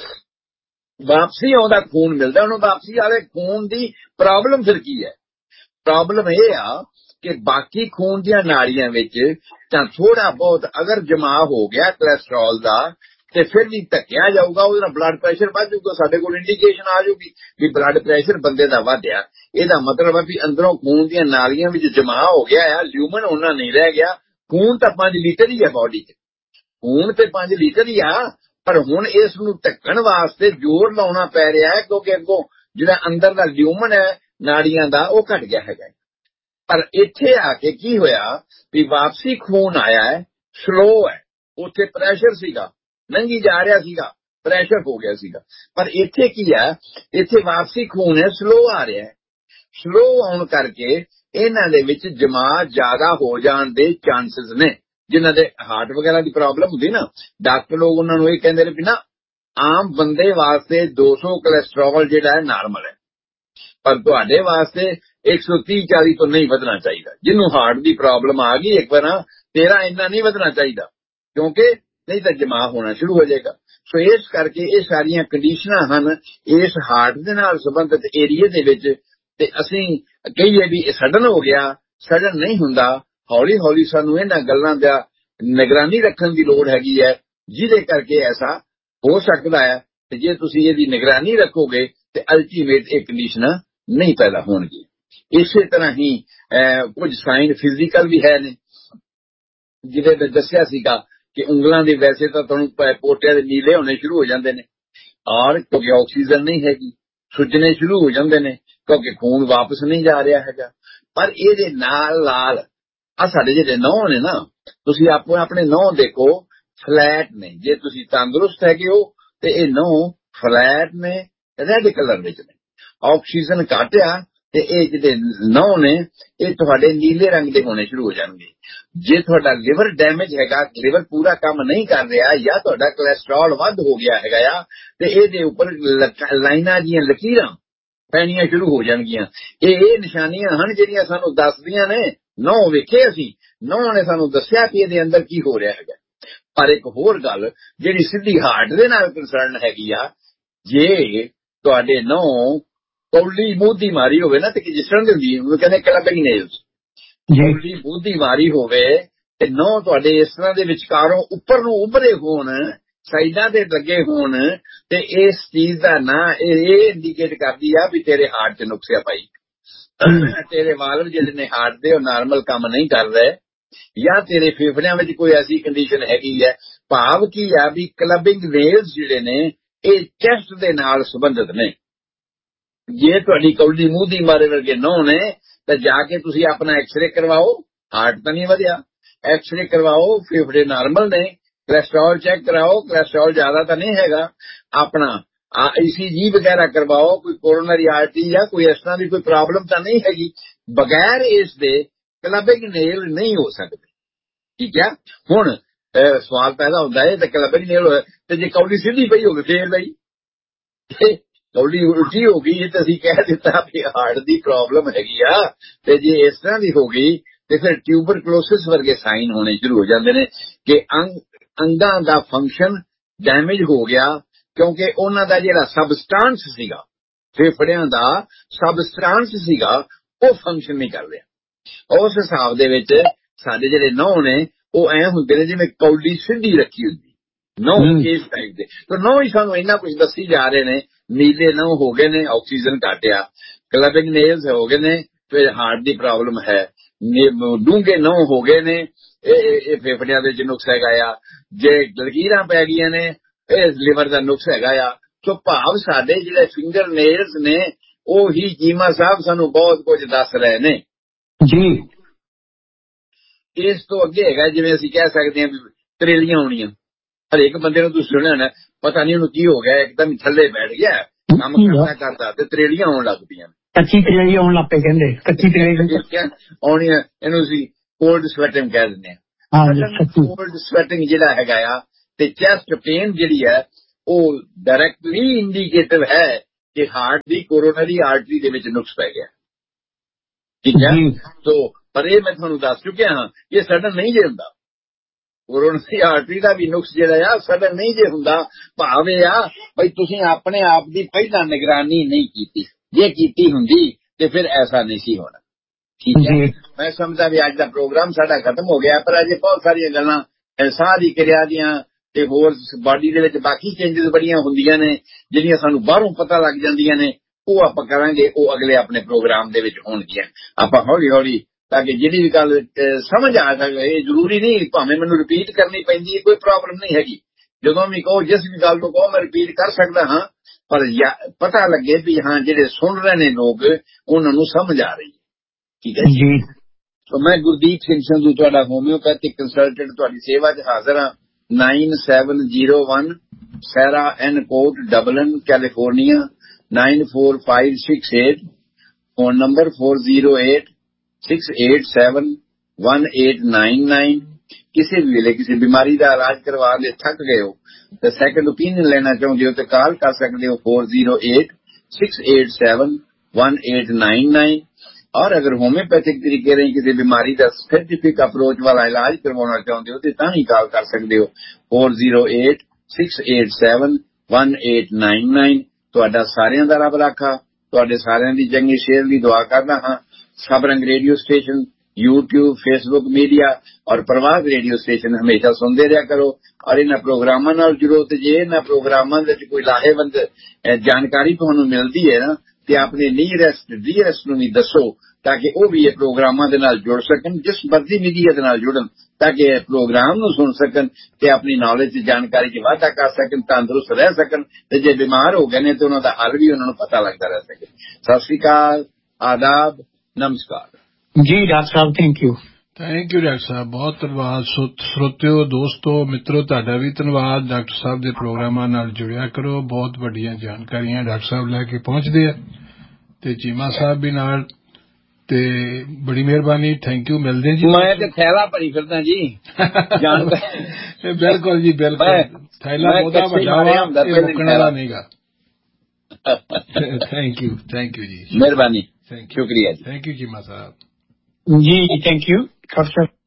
[SPEAKER 1] ਵਾਪਸੀ ਆਉਂਦਾ ਖੂਨ ਮਿਲਦਾ। ਉਹਨੂੰ ਵਾਪਸੀ ਵਾਲੇ ਖੂਨ ਦੀ ਪ੍ਰੋਬਲਮ ਫਿਰ ਕੀ ਹੈ? ਪ੍ਰੋਬਲਮ ਇਹ ਆ ਕਿ ਬਾਕੀ ਖੂਨ ਦੀਆਂ ਨਾੜੀਆਂ ਵਿੱਚ ਤਾਂ ਥੋੜਾ ਬਹੁਤ ਅਗਰ ਜਮਾ ਹੋ ਗਿਆ ਕੋਲੈਸਟਰੋਲ ਦਾ ਤੇ ਫਿਰ ਵੀ ਧੱਕਿਆ ਜਾਊਗਾ, ਉਹਦੇ ਨਾਲ ਬਲੱਡ ਪ੍ਰੈਸ਼ਰ ਵੱਧ ਜਾਊਗਾ। ਸਾਡੇ ਕੋਲ ਇੰਡੀਕੇਸ਼ਨ ਆ ਜਾਊਗੀ ਵੀ ਬਲੱਡ ਪ੍ਰੈਸ਼ਰ ਬੰਦੇ ਦਾ ਵਧਿਆ। ਇਹਦਾ ਮਤਲਬ ਹੈ ਵੀ ਅੰਦਰੋਂ ਖੂਨ ਦੀਆਂ ਨਾਲੀਆਂ ਵਿੱਚ ਜਮਾ ਹੋ ਗਿਆ ਆ, ਲਿਊਮਨ ਉਹਨਾਂ ਨਹੀਂ ਰਹਿ ਗਿਆ। ਖੂਨ ਤਾਂ ਪੰਜ ਲੀਟਰ ਹੀ ਹੈ ਬਾਡੀ 'ਚ, ਖੂਨ ਤੇ ਪੰਜ ਲੀਟਰ ਹੀ ਆ, ਪਰ ਹੁਣ ਇਸ ਨੂੰ ਢੱਕਣ ਵਾਸਤੇ ਜ਼ੋਰ ਲਾਉਣਾ ਪੈ ਰਿਹਾ ਹੈ ਕਿਉਂਕਿ ਅੱਗੋਂ ਜਿਹੜਾ ਅੰਦਰ ਦਾ ਲਿਊਮਨ ਹੈ ਨਾੜੀਆਂ ਦਾ ਉਹ ਘਟ ਗਿਆ ਹੈਗਾ। ਪਰ ਇੱਥੇ ਆ ਕੇ ਕੀ ਹੋਇਆ ਵੀ ਵਾਪਸੀ ਖੂਨ ਆਇਆ ਹੈ, ਸਲੋ ਹੈ। ਉੱਥੇ ਪ੍ਰੈਸ਼ਰ ਸੀਗਾ, ਲੰਘੀ ਜਾ ਰਿਹਾ ਸੀਗਾ, ਪ੍ਰੈਸ਼ਰ ਹੋ ਗਿਆ ਸੀਗਾ। ਪਰ ਇੱਥੇ ਕੀ ਹੈ, ਇੱਥੇ ਵਾਪਸੀ ਖੂਨ ਹੈ, ਸਲੋ ਆ ਰਿਹਾ ਹੈ। ਸਲੋ ਆਉਣ ਕਰਕੇ ਇਹਨਾਂ ਦੇ ਵਿੱਚ ਜਮਾ ਜ਼ਿਆਦਾ ਹੋ ਜਾਣ ਦੇ ਚਾਂਸਸ ਨੇ। ਜਿਨ੍ਹਾਂ ਦੇ ਹਾਰਟ ਵਗੈਰਾ ਦੀ ਪ੍ਰੋਬਲਮ ਹੁੰਦੀ ਨਾ, ਡਾਕਟਰ ਲੋਕ ਉਹਨਾਂ ਨੂੰ ਇਹ ਕਹਿੰਦੇ ਨੇ ਵੀ ਨਾ ਆਮ ਬੰਦੇ ਵਾਸਤੇ ਦੋ ਸੌ ਕੋਲੈਸਟਰੋਲ ਜਿਹੜਾ ਹੈ ਨਾਰਮਲ ਹੈ, ਪਰ ਤੁਹਾਡੇ ਵਾਸਤੇ ਇੱਕ ਸੌ ਤੀਹ ਚਾਲੀ ਤੋਂ ਨਹੀਂ ਵਧਣਾ ਚਾਹੀਦਾ। ਜਿਹਨੂੰ ਹਾਰਟ ਦੀ ਪ੍ਰੋਬਲਮ ਆ ਗਈ ਇੱਕ ਵਾਰ ਤੇਰਾ ਇੰਨਾ ਨਹੀਂ ਵਧਣਾ ਚਾਹੀਦਾ, ਕਿਉਂਕਿ ਨਹੀਂ ਤਾਂ ਜਮਾ ਹੋਣਾ ਸ਼ੁਰੂ ਹੋ ਜਾਏਗਾ। ਸੋ ਇਸ ਕਰਕੇ ਇਹ ਸਾਰੀਆਂ ਕੰਡੀਸ਼ਨਾਂ ਹਨ ਇਸ ਹਾਰਟ ਦੇ ਨਾਲ ਸੰਬੰਧਿਤ ਏਰੀਏ ਦੇ ਵਿੱਚ। ਤੇ ਅਸੀਂ ਕਹੀਏ ਵੀ ਸਡਨ ਹੋ ਗਿਆ, ਸਡਨ ਨਹੀਂ ਹੁੰਦਾ। ਹੌਲੀ ਹੌਲੀ ਸਾਨੂੰ ਇਹਨਾਂ ਗੱਲਾਂ ਦਾ ਨਿਗਰਾਨੀ ਰੱਖਣ ਦੀ ਲੋੜ ਹੈਗੀ ਹੈ, ਜਿਹਦੇ ਕਰਕੇ ਐਸਾ ਹੋ ਸਕਦਾ ਹੈ। ਤੇ ਜੇ ਤੁਸੀਂ ਇਹਦੀ ਨਿਗਰਾਨੀ ਰੱਖੋਗੇ ਤੇ ਅਲਟੀਮੇਟ ਇਹ ਕੰਡੀਸ਼ਨਾਂ ਨਹੀਂ ਪੈਦਾ ਹੋਣਗੀਆਂ। ਇਸੇ ਤਰ੍ਹਾਂ ਹੀ ਕੁਝ ਸਾਈਨ ਫਿਜ਼ੀਕਲ ਵੀ ਹੈ ਨੇ, ਜਿਹਦੇ ਵਿੱਚ ਦੱਸਿਆ ਸੀਗਾ ਕਿ ਉਂਗਲਾਂ ਦੇ ਵੈਸੇ ਤਾਂ ਤੁਹਾਨੂੰ ਪੋਟਿਆਂ ਦੇ ਨੀਲੇ ਹੋਣੇ ਸ਼ੁਰੂ ਹੋ ਜਾਂਦੇ ਨੇ, ਔਰ ਕਿਉਂਕਿ ਆਕਸੀਜਨ ਨਹੀਂ ਹੈਗੀ, ਸੁੱਜਣੇ ਸ਼ੁਰੂ ਹੋ ਜਾਂਦੇ ਨੇ ਕਿਉਂਕਿ ਖੂਨ ਵਾਪਸ ਨਹੀਂ ਜਾ ਰਿਹਾ ਹੈਗਾ। ਪਰ ਇਹਦੇ ਨਾਲ ਨਾਲ ਆ ਸਾਡੇ ਜਿਹੜੇ ਨਹੁੰ ਨੇ ਨਾ, ਤੁਸੀਂ ਆਪੋ ਆਪਣੇ ਨਹੁੰ ਦੇਖੋ ਫਲੈਟ ਨੇ। ਜੇ ਤੁਸੀਂ ਤੰਦਰੁਸਤ ਹੈਗੇ ਹੋ ਤੇ ਇਹ ਨਹੁੰ ਫਲੈਟ ਨੇ, ਰੈਡ ਕਲਰ ਵਿੱਚ ਨੇ। ਆਕਸੀਜਨ ਘੱਟ ਆ ਤੇ ਇਹ ਜਿਹੜੇ ਨਹੁੰ ਨੇ ਇਹ ਤੁਹਾਡੇ ਨੀਲੇ ਰੰਗ ਦੇ ਹੋਣੇ ਸ਼ੁਰੂ ਹੋ ਜਾਣਗੇ। ਜੇ ਤੁਹਾਡਾ ਲਿਵਰ ਡੈਮੇਜ ਹੈਗਾ, ਲਿਵਰ ਪੂਰਾ ਕੰਮ ਨਹੀਂ ਕਰ ਰਿਹਾ, ਜਾਂ ਤੁਹਾਡਾ ਕੋਲੈਸਟਰੋਲ ਵੱਧ ਹੋ ਗਿਆ ਹੈਗਾ ਆ, ਤੇ ਇਹਦੇ ਉੱਪਰ ਲਾਈਨਾਂ ਜੀਆਂ ਲਕੀਰਾਂ ਪੈਣੀਆਂ ਸ਼ੁਰੂ ਹੋ ਜਾਣਗੀਆਂ। ਇਹ ਇਹ ਨਿਸ਼ਾਨੀਆਂ ਹਨ ਜਿਹੜੀਆਂ ਸਾਨੂੰ ਦੱਸਦੀਆਂ ਨੇ। ਨਹੁੰ ਵੇਖੇ ਅਸੀਂ, ਨਹੁੰ ਨੇ ਸਾਨੂੰ ਦੱਸਿਆ ਕਿ ਇਹਦੇ ਅੰਦਰ ਕੀ ਹੋ ਰਿਹਾ ਹੈਗਾ। ਪਰ ਇੱਕ ਹੋਰ ਗੱਲ ਜਿਹੜੀ ਸਿੱਧੀ ਹਾਰਟ ਦੇ ਨਾਲ ਕੰਸਰਨ ਹੈਗੀ ਆ, ਜੇ ਤੁਹਾਡੇ ਨਹੁੰ ਕੌਲੀ ਮੂੰਹ ਮਾਰੀ ਹੋਵੇ ਨਾ, ਤੇ ਜਿਸ ਤਰ੍ਹਾਂ ਦੀ ਹੁੰਦੀ ਉਹਨੂੰ ਕਹਿੰਦੇ ਕਲੱਪਿੰਗ ਨੇਲਸ, ਕੌਲੀ ਮੂੰਹ ਮਾਰੀ ਹੋਵੇ ਤੇ ਨਹੁੰ ਤੁਹਾਡੇ ਇਸ ਤਰ੍ਹਾਂ ਦੇ ਵਿਚਕਾਰੋਂ ਉੱਪਰ ਨੂੰ ਉੱਭਰੇ ਹੋਣ, ਸਾਈਡਾਂ ਤੇ ਲੱਗੇ ਹੋਣ, ਤੇ ਇਸ ਚੀਜ਼ ਦਾ ਨਾਂ ਇਹ ਇੰਡੀਕੇਟ ਕਰਦੀ ਆ ਵੀ ਤੇਰੇ ਹਾਰਟ 'ਚ ਨੁਕਸਿਆ ਪਾਈ, ਤੇਰੇ ਵਾਲਵ ਜਿਹੜੇ ਨੇ ਹਾਰਟ ਦੇ ਉਹ ਨਾਰਮਲ ਕੰਮ ਨਹੀਂ ਕਰ ਰਹੇ, ਜਾਂ ਤੇਰੇ ਫੇਫੜਿਆਂ ਵਿੱਚ ਕੋਈ ਐਸੀ ਕੰਡੀਸ਼ਨ ਹੈਗੀ ਹੈ। ਭਾਵ ਕੀ ਆ ਵੀ ਕਲੱਬਿੰਗ ਨੇਲਸ ਜਿਹੜੇ ਨੇ ਇਹ ਚੈਸਟ ਦੇ ਨਾਲ ਸੰਬੰਧਿਤ ਨੇ। ਜੇ ਤੁਹਾਡੀ ਕੌਲੀ ਮੂੰਹ ਦੀ ਮਾਰੇ ਵਰਗੇ ਨਹੁੰ ਨੇ ਤਾਂ ਜਾ ਕੇ ਤੁਸੀਂ ਆਪਣਾ ਐਕਸਰੇ ਕਰਵਾਓ, ਹਾਰਟ ਤਾਂ ਨਹੀਂ ਵਧਿਆ, ਐਕਸਰੇ ਕਰਵਾਓ, ਫੇਫੜੇ ਨਾਰਮਲ ਨੇ, ਕੋਲੈਸਟਰੋਲ ਚੈੱਕ ਕਰਾਓ, ਕੋਲੈਸਟਰੋਲ ਜ਼ਿਆਦਾ ਤਾਂ ਨਹੀਂ ਹੈਗਾ, ਆਪਣਾ ਈਸੀਜੀ ਵਗੈਰਾ ਕਰਵਾਓ, ਕੋਈ ਕੋਰੋਨਰੀ ਆਰਟਰੀ ਜਾਂ ਕੋਈ ਇਸ ਤਰ੍ਹਾਂ ਦੀ ਕੋਈ ਪ੍ਰੋਬਲਮ ਤਾਂ ਨਹੀਂ ਹੈਗੀ। ਬਗੈਰ ਇਸ ਦੇ ਕਲੱਬਿੰਗ ਨੇਲ ਨਹੀਂ ਹੋ ਸਕਦੇ। ਠੀਕ ਹੈ, ਹੁਣ ਸਵਾਲ ਪੈਦਾ ਹੁੰਦਾ ਹੈ ਤੇ ਕਲੱਬਿੰਗ ਨੇਲ ਹੋਇਆ ਤੇ ਜੇ ਕੌਲੀ ਸਿੱਧੀ ਪਈ ਹੋਵੇ ਫੇਰ ਲਈ, ਕੌਲੀ ਉਲਟੀ ਹੋ ਗਈ ਤੇ ਅਸੀਂ ਕਹਿ ਦਿੱਤਾ ਵੀ ਹਾਰਟ ਦੀ ਪ੍ਰੋਬਲਮ ਹੈਗੀ ਆ। ਤੇ ਜੇ ਇਸ ਤਰ੍ਹਾਂ ਦੀ ਹੋ ਗਈ ਤੇ ਫਿਰ ਟਿਊਬਰਕਲੋਸਿਸ ਵਰਗੇ ਸਾਈਨ ਹੋਣੇ ਸ਼ੁਰੂ ਹੋ ਜਾਂਦੇ ਨੇ ਕਿ ਅੰਗ ਅੰਗਾਂ ਦਾ ਫੰਕਸ਼ਨ ਡੈਮੇਜ ਹੋ ਗਿਆ, ਕਿਉਂਕਿ ਉਹਨਾਂ ਦਾ ਜਿਹੜਾ ਸਬਸਟੈਂਸ ਸੀਗਾ, ਫੇਫੜਿਆਂ ਦਾ ਸਬਸਟੈਂਸ ਸੀਗਾ, ਉਹ ਫੰਕਸ਼ਨ ਨਹੀਂ ਕਰ ਰਿਹਾ। ਉਸ ਹਿਸਾਬ ਦੇ ਵਿੱਚ ਸਾਡੇ ਜਿਹੜੇ ਨਹੁੰ ਨੇ ਉਹ ਐ ਹੁੰਦੇ ਨੇ ਜਿਵੇਂ ਕੌਲੀ ਸਿੱਧੀ ਰੱਖੀ ਹੁੰਦੀ, ਨਹੁੰ ਇਸ ਟਾਈਪ ਦੇ। ਤਾਂ ਨਹੁੰ ਹੀ ਸਾਨੂੰ ਇੰਨਾ ਕੁਝ ਦੱਸੀ ਜਾ ਰਹੇ ਨੇ, ਨੀਲੇ ਨਹੁੰ ਹੋ ਗਏ ਨੇ, ਆਕਸੀਜਨ ਘਟਿਆ, ਕਲੱਬਿੰਗ ਨੇਲਸ ਹੋ ਗਏ ਨੇ, ਫਿਰ ਹਾਰਟ ਦੀ ਪ੍ਰੋਬਲਮ ਹੈ, ਡੂੰਘੇ ਨਹੁੰ ਹੋ ਗਏ ਨੇ, ਇਹ ਫੇਫੜਿਆਂ ਦੇ ਵਿੱਚ ਨੁਕਸ ਹੈਗਾ ਆ, ਜੇ ਲਕੀਰਾਂ ਪੈ ਗਈਆਂ ਨੇ ਇਹ ਲਿਵਰ ਦਾ ਨੁਕਸ ਹੈਗਾ ਆ। ਸੋ ਭਾਵ ਸਾਡੇ ਜਿਹੜੇ ਫਿੰਗਰ ਨੇਲਸ ਨੇ ਉਹ ਹੀ ਚੀਮਾ ਸਾਹਿਬ ਸਾਨੂੰ ਬਹੁਤ ਕੁਝ ਦੱਸ ਰਹੇ ਨੇ
[SPEAKER 2] ਜੀ।
[SPEAKER 1] ਇਸ ਤੋਂ ਅੱਗੇ ਹੈਗਾ ਜਿਵੇਂ ਅਸੀਂ ਕਹਿ ਸਕਦੇ ਹਾਂ ਵੀ ਤਰੇਲੀਆਂ ਆਉਣੀਆਂ। ਹਰੇਕ ਬੰਦੇ ਨੂੰ ਤੁਸੀਂ ਸੁਣਿਆ ਨਾ, ਪਤਾ ਨਹੀਂ ਉਹਨੂੰ ਕੀ ਹੋ ਗਿਆ, ਇੱਕਦਮ ਥੱਲੇ ਬੈਠ ਗਿਆ, ਕੰਮ ਕਰਦਾ ਕਰਦਾ ਤੇ ਤਰੇਲੀਆਂ ਆਉਣ ਲੱਗ ਪਈਆਂ।
[SPEAKER 2] ਕੱਚੀ ਤਰੇਲੀ ਆਉਣ ਲੱਗ ਪਏ, ਕਹਿੰਦੇ ਕੱਚੀ ਤਰੇਲੀ
[SPEAKER 1] ਆਉਣੀਆਂ, ਇਹਨੂੰ ਅਸੀਂ ਕੋਲਡ ਸਵੈਟਿੰਗ ਕਹਿ ਦਿੰਦੇ ਹਾਂ। ਕੋਲਡ ਸਵੈਟਿੰਗ ਜਿਹੜਾ ਹੈਗਾ ਆ, ਤੇ ਚੈਸਟ ਪੇਨ ਜਿਹੜੀ ਹੈ ਉਹ ਡਾਇਰੈਕਟਲੀ ਇੰਡੀਕੇਟਿਵ ਹੈ ਕਿ ਹਾਰਟ ਦੀ ਕੋਰੋਨਰੀ ਆਰਟਰੀ ਦੇ ਵਿੱਚ ਨੁਕਸ ਪੈ ਗਿਆ। ਠੀਕ ਹੈ, ਸੋ ਪਰ ਇਹ ਮੈਂ ਤੁਹਾਨੂੰ ਦੱਸ ਚੁੱਕਿਆ ਹਾਂ ਇਹ ਸਡਨ ਨਹੀਂ ਜੇ ਹੁੰਦਾ। ਕੋਰੋਨਰੀ ਆਰਟਰੀ ਦਾ ਵੀ ਨੁਕਸ ਜਿਹੜਾ ਆ ਸਡਨ ਨਹੀਂ ਜੇ ਹੁੰਦਾ। ਭਾਵ ਇਹ ਆ ਬਈ ਤੁਸੀਂ ਆਪਣੇ ਆਪ ਦੀ ਪਹਿਲਾਂ ਨਿਗਰਾਨੀ ਨਹੀਂ ਕੀਤੀ, ਜੇ ਕੀਤੀ ਹੁੰਦੀ ਤੇ ਫਿਰ ਐਸਾ ਨਹੀਂ ਸੀ ਹੋਣਾ। ਠੀਕ ਹੈ, ਮੈਂ ਸਮਝਦਾ ਵੀ ਅੱਜ ਦਾ ਪ੍ਰੋਗਰਾਮ ਸਾਡਾ ਖਤਮ ਹੋ ਗਿਆ, ਪਰ ਅਜੇ ਬਹੁਤ ਸਾਰੀਆਂ ਗੱਲਾਂ ਸਾਹ ਦੀ ਕਿਰਿਆ ਦੀਆਂ ਤੇ ਹੋਰ ਬਾਡੀ ਦੇ ਵਿੱਚ ਬਾਕੀ ਚੇਂਜਸ ਬੜੀਆਂ ਹੁੰਦੀਆਂ ਨੇ ਜਿਹੜੀਆਂ ਸਾਨੂੰ ਬਾਹਰੋਂ ਪਤਾ ਲੱਗ ਜਾਂਦੀਆਂ ਨੇ, ਉਹ ਆਪਾਂ ਕਰਾਂਗੇ, ਉਹ ਅਗਲੇ ਆਪਣੇ ਪ੍ਰੋਗਰਾਮ ਦੇ ਵਿੱਚ ਹੋਣਗੀਆਂ। ਆਪਾਂ ਹੌਲੀ ਹੌਲੀ ਤਾਂ ਕਿ ਜਿਹੜੀ ਵੀ ਗੱਲ ਸਮਝ ਆ ਸਕੇ, ਇਹ ਜ਼ਰੂਰੀ ਨਹੀਂ ਭਾਵੇਂ ਮੈਨੂੰ ਰਿਪੀਟ ਕਰਨੀ ਪੈਂਦੀ ਹੈ, ਕੋਈ ਪ੍ਰੋਬਲਮ ਨਹੀਂ ਹੈਗੀ। ਜਦੋਂ ਵੀ ਕਹੋ, ਜਿਸ ਵੀ ਗੱਲ ਨੂੰ ਕਹੋ ਮੈਂ ਰਿਪੀਟ ਕਰ ਸਕਦਾ ਹਾਂ, ਪਰ ਪਤਾ ਲੱਗੇ ਵੀ ਹਾਂ ਜਿਹੜੇ ਸੁਣ ਰਹੇ ਨੇ ਲੋਕ ਉਹਨਾਂ ਨੂੰ ਸਮਝ ਆ ਰਹੀ ਹੈ। ਠੀਕ ਹੈ ਜੀ। ਸੋ ਮੈਂ ਗੁਰਦੀਪ ਸਿੰਘ ਸੰਧੂ ਤੁਹਾਡਾ ਹੋਮਿਓਪੈਥਿਕ ਕੰਸਲਟੈਂਟ ਤੁਹਾਡੀ ਸੇਵਾ 'ਚ ਹਾਜ਼ਰ ਹਾਂ। ਨਾਈਨ ਸੈਵਨ ਜ਼ੀਰੋ ਵਨ ਸੈਰਾ ਐਨ ਕੋਟ ਡਬਲਨ California nine four five six eight. Phone number four zero eight six eight seven one eight nine nine. ਕਿਸੇ ਵੀ ਵੇਲੇ ਕਿਸੇ ਬਿਮਾਰੀ ਦਾ ਇਲਾਜ ਕਰਵਾ ਕੇ ਥੱਕ ਗਏ ਹੋ ਤੇ ਸੈਕੰਡ ਓਪੀਨੀਅਨ ਲੈਣਾ ਚਾਹੁੰਦੇ ਹੋ ਤੇ ਕਾਲ ਕਰ ਸਕਦੇ ਹੋ four zero eight six eight seven one eight nine nine. और अगर होम्योपैथिक तरीके रही किसी बीमारी का साइंटिफिक अप्रोच वाला इलाज करवाना चाहते हो तो तां ही कॉल कर सकते हो four zero eight six eight seven one eight nine nine. तुहाडा सारियां दा रब राखा, तुहाडे सारियां दी चंगी सेहत दी दुआ करदा हां। सब रंग radio station, YouTube, Facebook media और प्रवास रेडियो स्टेशन हमेशा सुनते रहा करो और इन्हां प्रोग्रामां नाल जुड़ो। ते जे इन्हां प्रोग्रामां दे कोई लाहेवंद जानकारी तुहानूं मिलदी है ना ਤੇ ਆਪਣੇ ਨੀਅਰੈਸਟ ਡੀਅਰੈਸਟ ਨੂੰ ਵੀ ਦੱਸੋ ਤਾਂ ਕਿ ਉਹ ਵੀ ਇਹ ਪ੍ਰੋਗਰਾਮਾਂ ਦੇ ਨਾਲ ਜੁੜ ਸਕਣ, ਜਿਸ ਮਰਜ਼ੀ ਮੀਡੀਆ ਦੇ ਨਾਲ ਜੁੜਨ ਤਾਂ ਕਿ ਇਹ ਪ੍ਰੋਗਰਾਮ ਨੂੰ ਸੁਣ ਸਕਣ ਤੇ ਆਪਣੀ ਨੌਲੇਜ ਤੇ ਜਾਣਕਾਰੀ 'ਚ ਵਾਧਾ ਕਰ ਸਕਣ, ਤੰਦਰੁਸਤ ਰਹਿ ਸਕਣ ਤੇ ਜੇ ਬਿਮਾਰ ਹੋ ਗਏ ਨੇ ਤੇ ਉਹਨਾਂ ਦਾ ਹੱਲ ਵੀ ਉਹਨਾਂ ਨੂੰ ਪਤਾ ਲੱਗਦਾ ਰਹਿ ਸਕੇ। ਸਤਿ ਸ੍ਰੀ ਅਕਾਲ, ਆਦਾਬ, ਨਮਸਕਾਰ
[SPEAKER 2] ਜੀ doctor Sahib. Thank you
[SPEAKER 3] thank you doctor ਸਾਹਿਬ, ਬਹੁਤ ਧੰਨਵਾਦ। ਸਰੋਤਿਓ, ਦੋਸਤੋ, ਮਿੱਤਰੋ, ਤੁਹਾਡਾ ਵੀ ਧੰਨਵਾਦ। ਡਾਕਟਰ ਸਾਹਿਬ ਦੇ ਪ੍ਰੋਗਰਾਮਾਂ ਨਾਲ ਜੁੜਿਆ ਕਰੋ, ਬਹੁਤ ਵੱਡੀਆਂ ਜਾਣਕਾਰੀਆਂ ਡਾਕਟਰ ਸਾਹਿਬ ਲੈ ਕੇ ਪਹੁੰਚਦੇ ਆ ਤੇ ਚੀਮਾ ਸਾਹਿਬ ਵੀ ਨਾਲ। ਤੇ ਬੜੀ ਮਿਹਰਬਾਨੀ, ਥੈਂਕ ਯੂ। ਮਿਲਦੇ ਜੀ।
[SPEAKER 1] ਮੈਂ ਤੇ ਥੈਲਾ ਭਰੀ ਫਿਰਦਾ ਜੀ
[SPEAKER 3] ਬਿਲਕੁਲ ਜੀ, ਬਿਲਕੁਲ। ਥੈਲਾ ਬਹੁਤਾ ਵੱਡਾ ਵਾ, ਇਹ ਮੁੱਕਣ ਵਾਲਾ ਨਹੀਂਗਾ। ਥੈਂਕ ਯੂ, ਥੈਂਕ ਯੂ ਜੀ,
[SPEAKER 1] ਮਿਹਰਬਾਨੀ, ਸ਼ੁਕਰੀਆ ਜੀ।
[SPEAKER 3] Thank you Cheema Sahib
[SPEAKER 2] ji. Thank you doctor Sahib.